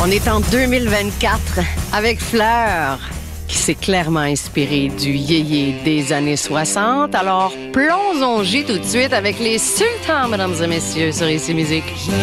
On est en 2024 avec Fleur, qui s'est clairement inspiré du yéyé des années 60. Alors, plongeons-y tout de suite avec les sultans, mesdames et messieurs, sur Ici Musique.